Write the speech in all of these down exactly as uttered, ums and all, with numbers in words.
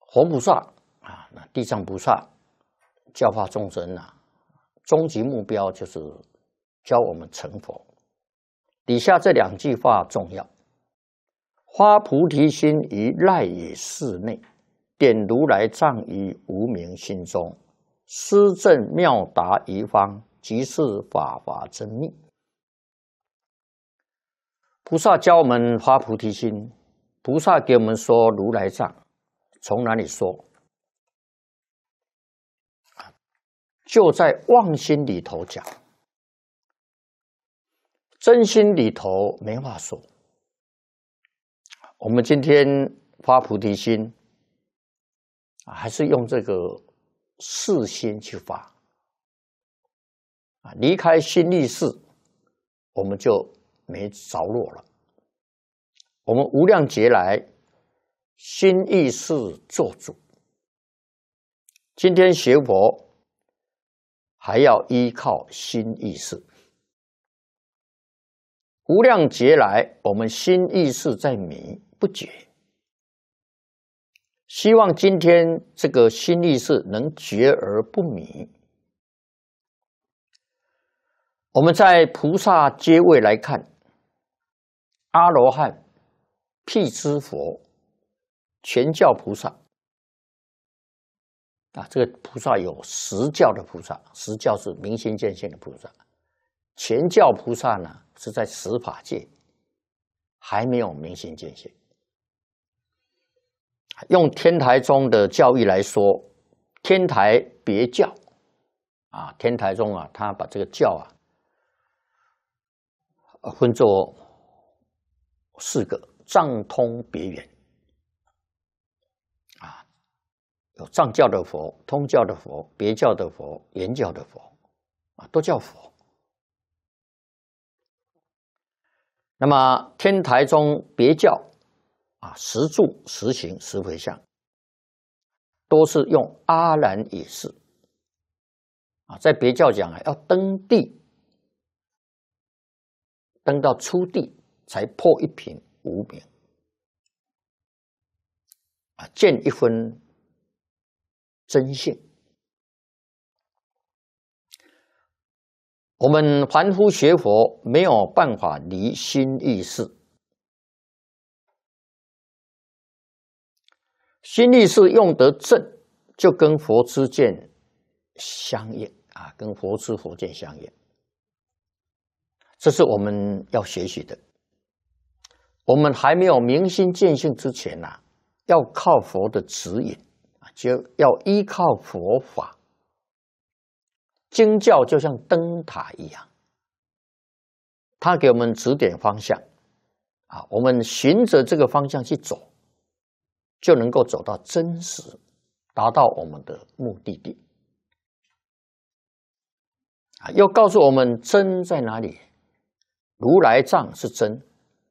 活菩萨啊，那地藏菩萨教化众生啊，终极目标就是教我们成佛。底下这两句话重要：发菩提心于赖也室内，点如来藏于无明心中，施正妙达一方，即是法华真密。菩萨教我们发菩提心，菩萨给我们说如来藏，从哪里说？就在妄心里头讲，真心里头没话说。我们今天发菩提心，还是用这个事心去发啊，离开心力事，我们就没着落了。我们无量劫来，心意识做主。今天学佛，还要依靠心意识。无量劫来，我们心意识在迷不觉，希望今天这个心意识能觉而不迷。我们在菩萨阶位来看，阿罗汉、辟支佛、全教菩萨啊，这个菩萨有实教的菩萨，实教是明心见性的菩萨。全教菩萨呢，是在十法界还没有明心见性。用天台宗的教义来说，天台别教啊，天台宗啊，他把这个教啊分作四个：藏、通、别、圆啊，有藏教的佛、通教的佛、别教的佛、圆教的佛啊，都叫佛。那么天台宗别教啊，十住、十行、十回向，都是用阿难也是啊，在别教讲啊，要登地，登到初地才破一品无明啊，见一分真性。我们凡夫学佛没有办法离心意识，心意识用得正，就跟佛知见相应啊，跟佛知佛见相应。这是我们要学习的。我们还没有明心见性之前呐、啊，要靠佛的指引啊，就要依靠佛法。经教就像灯塔一样，它给我们指点方向啊，我们循着这个方向去走，就能够走到真实，达到我们的目的地啊。又告诉我们真在哪里，如来藏是真，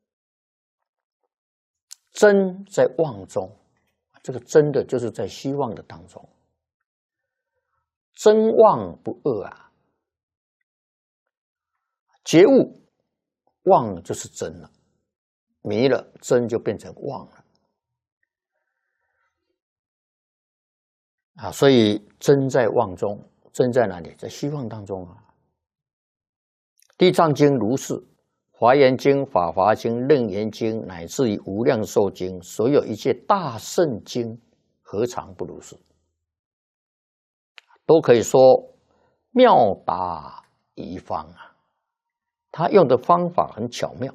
真在妄中，这个真的就是在虚妄的当中。真妄不二啊，觉悟妄就是真了，迷了真就变成妄了啊！所以真在妄中，真在哪里？在虚妄当中啊。地藏经如是，华严经、法华经、楞严经，乃至于无量寿经，所有一切大圣经，何尝不如是？都可以说妙达一方啊，他用的方法很巧妙。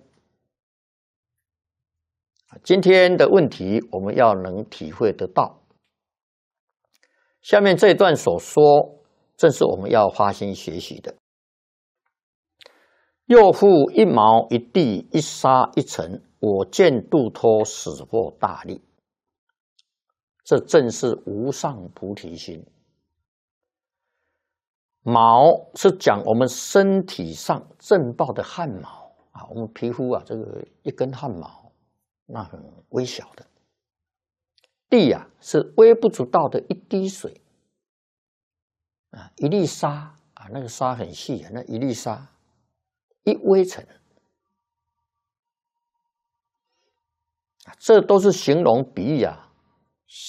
今天的问题我们要能体会得到。下面这一段所说，正是我们要花心学习的。又复一毛一地一沙一尘，我见度脱始获大利。这正是无上菩提心。毛是讲我们身体上正报的汗毛啊，我们皮肤啊，这个一根汗毛，那很微小的。地啊，是微不足道的一滴水啊，一粒沙啊，那个沙很细，那一粒沙，一微尘啊，这都是形容比喻啊，